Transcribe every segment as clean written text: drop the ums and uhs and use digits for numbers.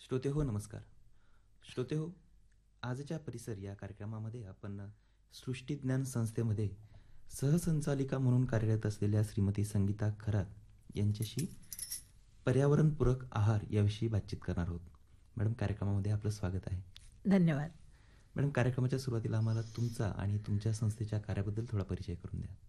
श्रोते हो नमस्कार. श्रोते हो, आजच्या परिसर या कार्यक्रमामध्ये आपण सृष्टीज्ञान संस्थेमध्ये सहसंचालिका म्हणून कार्यरत असलेल्या श्रीमती संगीता खरात यांच्याशी पर्यावरणपूरक आहार याविषयी बातचीत करणार आहोत. मॅडम, कार्यक्रमामध्ये आपलं स्वागत आहे. धन्यवाद. मॅडम, कार्यक्रमाच्या सुरुवातीला आम्हाला तुमचा आणि तुमच्या संस्थेच्या कार्याबद्दल थोडा परिचय करून द्या.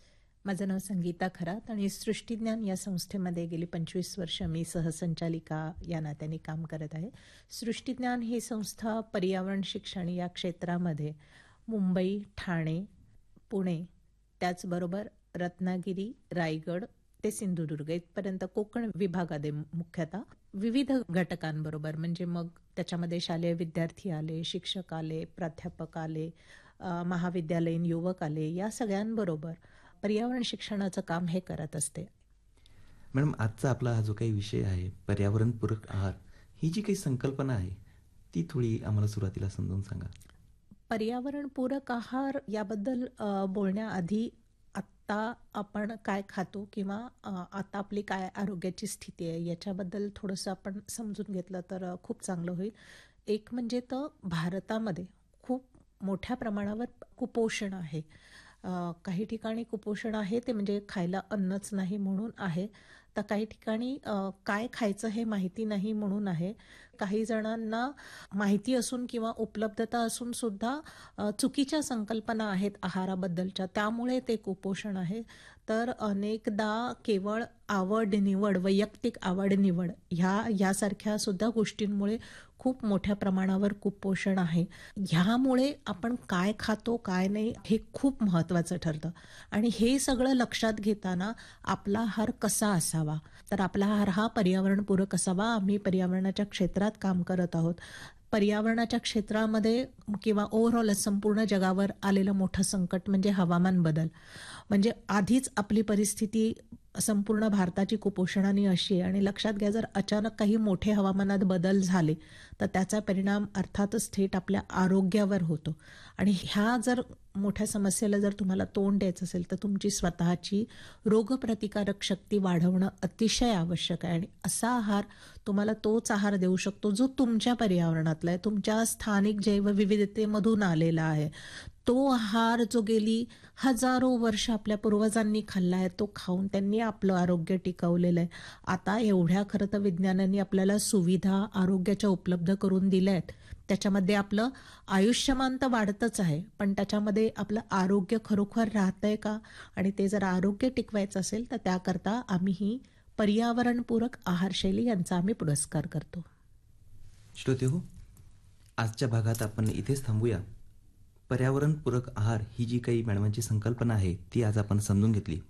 माझं नाव संगीता खरात आणि सृष्टीज्ञान या संस्थेमध्ये गेली 25 वर्ष मी सहसंचालिका या नात्याने काम करत आहे. सृष्टीज्ञान ही संस्था पर्यावरण शिक्षण या क्षेत्रामध्ये मुंबई, ठाणे, पुणे, त्याचबरोबर रत्नागिरी, रायगड ते सिंधुदुर्ग इथपर्यंत कोकण विभागामध्ये मुख्यतः विविध घटकांबरोबर, म्हणजे मग त्याच्यामध्ये शालेय विद्यार्थी आले, शिक्षक आले, प्राध्यापक आले, महाविद्यालयीन युवक आले, या सगळ्यांबरोबर पर्यावरण शिक्षणाचं काम हे करत असते. मॅडम, आजचा आपला हा जो काही विषय आहे पर्यावरणपूरक आहार, ही जी काही संकल्पना आहे ती थोडी आम्हाला सुरुवातीला समजून सांगा. पर्यावरणपूरक आहार याबद्दल बोलण्याआधी आत्ता आपण काय खातो किंवा आता आपली काय आरोग्याची स्थिती आहे याच्याबद्दल थोडंसं आपण समजून घेतलं तर खूप चांगलं होईल. एक म्हणजे तर भारतामध्ये खूप मोठ्या प्रमाणावर कुपोषण आहे. काही ठिकाणी कुपोषण आहे ते म्हणजे खायला अन्नच नाही म्हणून आहे, तर काही ठिकाणी काय खायचं हे माहिती नाही म्हणून आहे. काही जणांना माहिती असून किंवा उपलब्धता असून सुद्धा चुकीच्या संकल्पना आहेत आहाराबद्दलच्या, त्यामुळे ते कुपोषण आहे. तर अनेकदा केवळ आवड निवड, वैयक्तिक आवड निवड यासारख्या सुद्धा गोष्टींमुळे खूप मोठ्या प्रमाणावर कुपोषण आहे. ह्यामुळे आपण काय खातो काय नाही हे खूप महत्त्वाचं ठरतं. आणि हे सगळं लक्षात घेताना आपला आहार कसा असावा, तर आपला आहार हा पर्यावरणपूरक असावा. आम्ही पर्यावरणाच्या क्षेत्रात काम करत आहोत. पर्यावरणाच्या क्षेत्रामध्ये किंवा ओव्हरऑल संपूर्ण जगावर आलेलं मोठं संकट म्हणजे हवामान बदल. म्हणजे आधीच आपली परिस्थिती संपूर्ण भारताची कुपोषणाने अशी आहे आणि लक्षात घ्या, जर अचानक काही मोठे हवामानात बदल झाले तर त्याचा परिणाम अर्थातच थेट आपल्या आरोग्यावर होतो. आणि ह्या जर मोठ्या समस्येला जर तुम्हाला तोंड द्यायचं असेल तर तुमची स्वतःची रोगप्रतिकारक शक्ती वाढवणं अतिशय आवश्यक आहे. आणि असा आहार तुम्हाला तोच आहार देऊ शकतो जो तुमच्या पर्यावरणातला आहे, तुमच्या स्थानिक जैवविविधतेमधून आलेला आहे. तो आहार जो गेली हजारो वर्ष आपल्या पूर्वजांनी खाल्ला आहे, तो खाऊन त्यांनी आपलं आरोग्य टिकवलेलं आहे. आता एवढ्या खरं तर विज्ञानाने आपल्याला सुविधा आरोग्याच्या उपलब्ध करून दिल्या आहेत, त्याच्यामध्ये आपलं आयुष्यमान तर वाढतच आहे, पण त्याच्यामध्ये आपलं आरोग्य खरोखर राहतंय का? आणि ते जर आरोग्य टिकवायचं असेल तर त्याकरता आम्ही ही पर्यावरणपूरक आहारशैली यांचा आम्ही पुरस्कार करतो. श्रोते हो, आजच्या भागात आपण इथेच थांबूया. पर्यावरणपूरक आहार ही जी काही मॅडमांची संकल्पना आहे ती आज आपण समजून घेतली.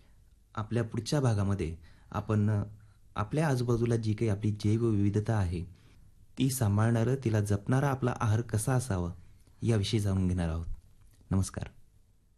आपल्या पुढच्या भागामध्ये आपण आपल्या आजूबाजूला जी काही आपली जैवविविधता आहे ती सांभाळणारं, तिला जपणारा आपला आहार कसा असावा याविषयी जाणून घेणार आहोत. नमस्कार.